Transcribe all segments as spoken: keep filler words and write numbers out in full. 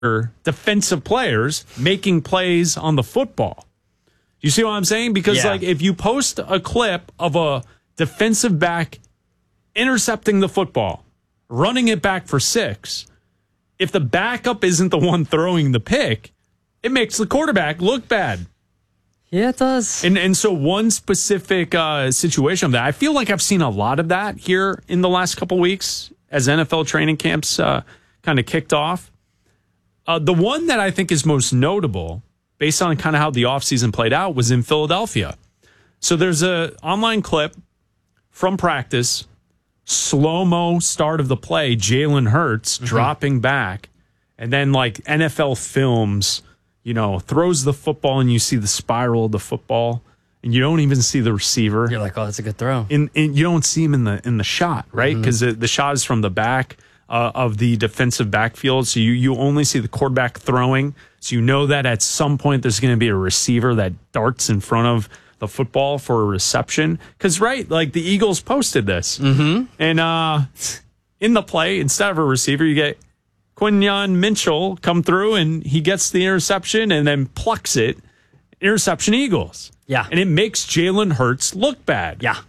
defensive players making plays on the football. You see what I'm saying? Because yeah. like if you post a clip of a defensive back intercepting the football, running it back for six, if the backup isn't the one throwing the pick, it makes the quarterback look bad. Yeah, it does. And and so one specific uh, situation of that, I feel like I've seen a lot of that here in the last couple weeks as N F L training camps uh, kind of kicked off. Uh, the one that I think is most notable, based on kind of how the offseason played out, was in Philadelphia. So there's a online clip from practice, slow-mo start of the play, Jalen Hurts mm-hmm. dropping back, and then like N F L films, you know, throws the football and you see the spiral of the football, and you don't even see the receiver. You're like, oh, that's a good throw. And, and you don't see him in the in the shot, right? Because mm-hmm. the, the shot is from the back uh, of the defensive backfield, so you, you only see the quarterback throwing. So you know that at some point there's going to be a receiver that darts in front of the football for a reception. Because, right, like the Eagles posted this. Mm-hmm. And uh, in the play, instead of a receiver, you get Quinyon Mitchell come through, and he gets the interception and then plucks it. Interception Eagles. Yeah. And it makes Jalen Hurts look bad. Yeah.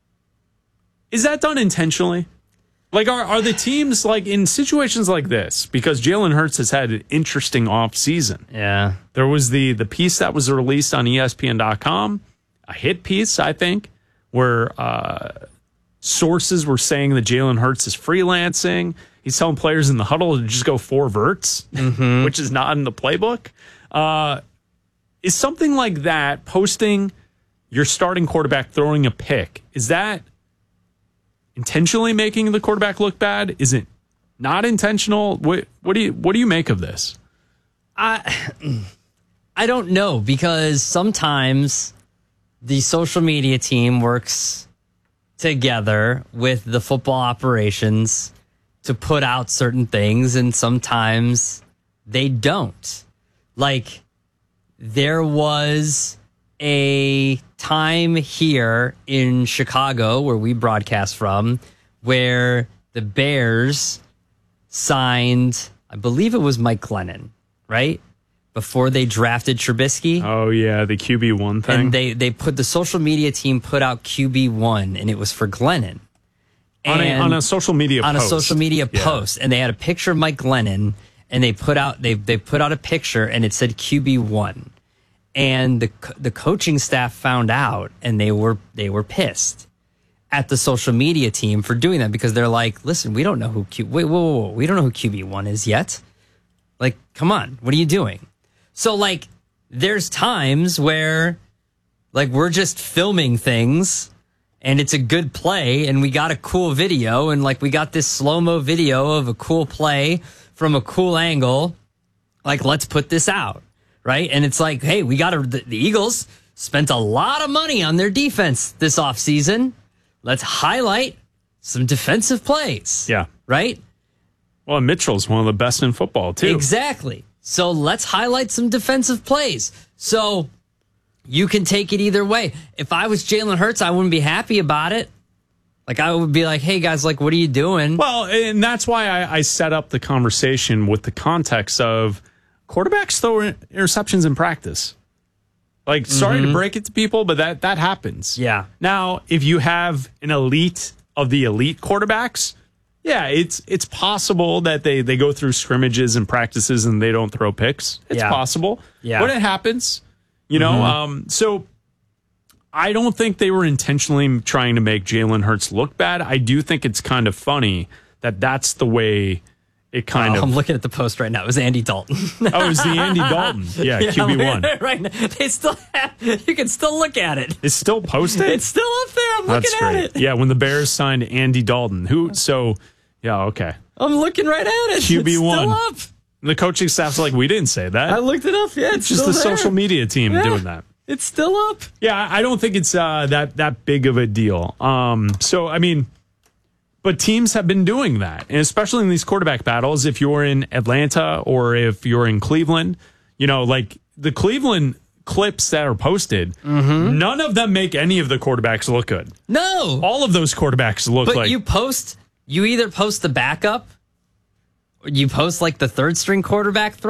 Is that done intentionally? Like, are, are the teams, like, in situations like this, because Jalen Hurts has had an interesting offseason. Yeah. There was the the piece that was released on E S P N dot com, a hit piece, I think, where uh, sources were saying that Jalen Hurts is freelancing. He's telling players in the huddle to just go four verts, mm-hmm. which is not in the playbook. Uh, is something like that, posting your starting quarterback throwing a pick, is that intentionally making the quarterback look bad? Is it not intentional? What, what do you what do you make of this? I I don't know, because sometimes the social media team works together with the football operations to put out certain things, and sometimes they don't. Like, there was a time here in Chicago, where we broadcast from, where the Bears signed, I believe it was Mike Glennon, right? Before they drafted Trubisky. Oh, yeah, the Q B one thing. And they, they put, the social media team put out Q B one, and it was for Glennon. On a, on a social media on post. a social media yeah. post, and they had a picture of Mike Glennon, and they put out they they put out a picture, and it said Q B one, and the the coaching staff found out, and they were they were pissed at the social media team for doing that, because they're like, listen, we don't know who Q wait whoa, whoa, whoa we don't know who Q B one is yet. Like, come on, what are you doing? So like, there's times where like we're just filming things, and it's a good play, and we got a cool video, and like we got this slow-mo video of a cool play from a cool angle. Like, let's put this out, right? And it's like, hey, we got to, the, the Eagles spent a lot of money on their defense this offseason. Let's highlight some defensive plays. Yeah. Right? Well, Mitchell's one of the best in football, too. Exactly. So let's highlight some defensive plays. So you can take it either way. If I was Jalen Hurts, I wouldn't be happy about it. Like, I would be like, hey, guys, like, what are you doing? Well, and that's why I, I set up the conversation with the context of quarterbacks throw interceptions in practice. Like, sorry mm-hmm. to break it to people, but that, that happens. Yeah. Now, if you have an elite of the elite quarterbacks, yeah, it's it's possible that they, they go through scrimmages and practices and they don't throw picks. It's yeah. possible. Yeah. But it happens. You know, mm-hmm. um, so I don't think they were intentionally trying to make Jalen Hurts look bad. I do think it's kind of funny that that's the way it kind oh, of... I'm looking at the post right now. It was Andy Dalton. Oh, it was the Andy Dalton. Yeah, yeah Q B one. Right now. They still have, you can still look at it. It's still posted? It's still up there. I'm that's looking great. at it. Yeah, when the Bears signed Andy Dalton. Who? So, yeah, okay. I'm looking right at it. Q B one. It's still up. The coaching staff's like, we didn't say that. I looked it up. Yeah, it's, it's just still the there. social media team yeah, doing that. It's still up. Yeah, I don't think it's uh, that that big of a deal. Um, so, I mean, but teams have been doing that, and especially in these quarterback battles. If you're in Atlanta or if you're in Cleveland, you know, like the Cleveland clips that are posted, mm-hmm. none of them make any of the quarterbacks look good. No, all of those quarterbacks look but like. you post. You either post the backup, you post like the third string quarterback